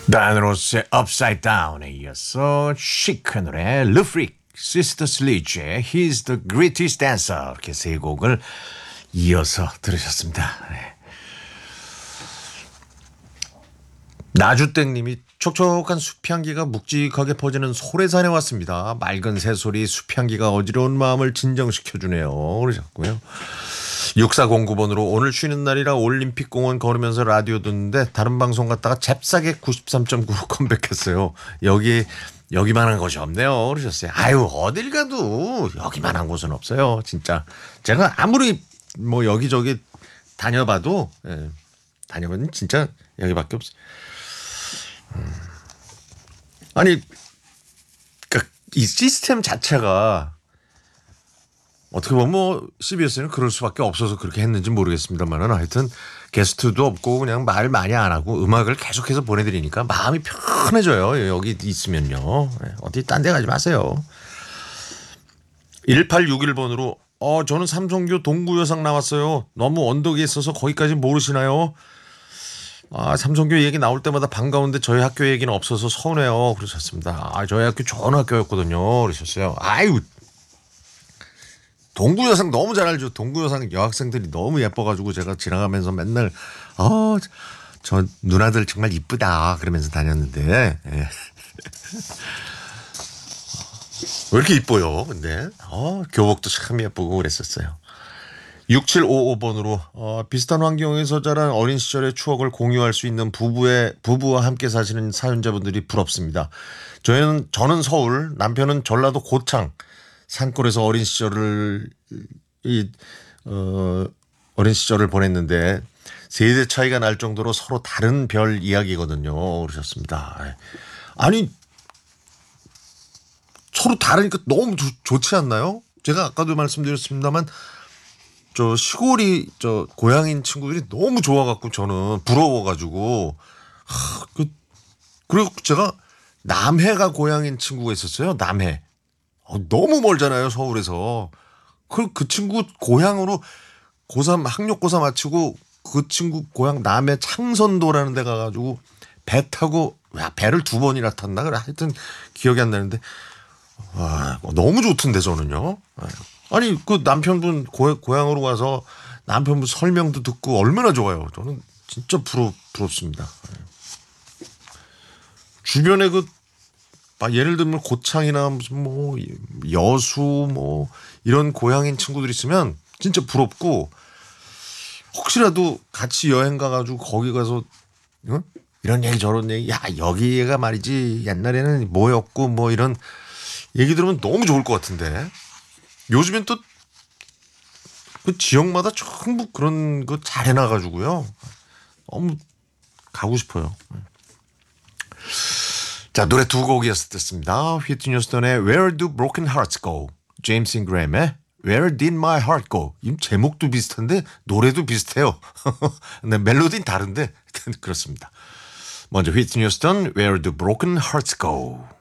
다이너로스의 Upside Down에 이어서 시크의 노래 르프릭, 시스터 슬리츠의 He's the Greatest Dancer 이렇게 세 곡을 이어서 들으셨습니다. 네. 나주땡님이 촉촉한 숲향기가 묵직하게 퍼지는 소래산에 왔습니다. 맑은 새소리 숲향기가 어지러운 마음을 진정시켜주네요. 그러셨고요. 6409번으로 오늘 쉬는 날이라 올림픽공원 걸으면서 라디오 듣는데 다른 방송 갔다가 잽싸게 93.9로 컴백했어요. 여기만한 곳이 없네요. 그러셨어요. 아유 어딜 가도 여기만한 곳은 없어요. 진짜 제가 아무리 뭐 여기저기 다녀봐도 다녀봐도 진짜 여기밖에 없어요. 아니 그러니까 이 시스템 자체가 어떻게 보면 뭐 CBS는 그럴 수밖에 없어서 그렇게 했는지 모르겠습니다만은 하여튼 게스트도 없고 그냥 말 많이 안 하고 음악을 계속해서 보내드리니까 마음이 편해져요. 여기 있으면요. 어디 딴 데 가지 마세요. 1861번으로 저는 삼성교 동구여상 나왔어요. 너무 언덕에 있어서 거기까지 모르시나요? 삼성교 얘기 나올 때마다 반가운데 저희 학교 얘기는 없어서 서운해요. 그러셨습니다. 저희 학교 좋은 학교였거든요. 그러셨어요. 아유. 동구여상 너무 잘 알죠. 동구여상 여학생들이 너무 예뻐가지고 제가 지나가면서 맨날 저 누나들 정말 이쁘다 그러면서 다녔는데 예. 왜 이렇게 이뻐요 근데 교복도 참 예쁘고 그랬었어요. 6755번으로 비슷한 환경에서 자란 어린 시절의 추억을 공유할 수 있는 부부와 함께 사시는 사연자분들이 부럽습니다. 저는 서울, 남편은 전라도 고창 산골에서 어린 시절을 보냈는데 세대 차이가 날 정도로 서로 다른 별 이야기거든요. 그러셨습니다. 아니 서로 다르니까 너무 좋지 않나요? 제가 아까도 말씀드렸습니다만 저 시골이 저 고향인 친구들이 너무 좋아갖고 저는 부러워가지고 그리고 제가 남해가 고향인 친구가 있었어요. 남해. 너무 멀잖아요, 서울에서. 그 친구 고향으로 고3 학력고사 마치고 그 친구 고향 남해 창선도라는 데 가가지고 배 타고 배를 2번이나 탔나 그래. 하여튼 기억이 안 나는데 너무 좋던데 저는요. 아니 그 남편분 고향으로 가서 남편분 설명도 듣고 얼마나 좋아요. 저는 진짜 부럽습니다. 주변에 예를 들면 고창이나 무슨 뭐 여수 뭐 이런 고향인 친구들 있으면 진짜 부럽고 혹시라도 같이 여행 가가지고 거기 가서 이런 얘기 저런 얘기 여기가 말이지 옛날에는 뭐였고 뭐 이런 얘기 들으면 너무 좋을 것 같은데 요즘엔 또 그 지역마다 전부 그런 거 잘 해놔가지고요 너무 가고 싶어요. 자, 노래 2곡이었습니다. 휘트니 휴스턴의 Where Do Broken Hearts Go, 제임스 잉그램의 Where Did My Heart Go. 이 제목도 비슷한데 노래도 비슷해요. 네, 멜로디는 다른데 그렇습니다. 먼저 휘트니 휴스턴 Where Do Broken Hearts Go.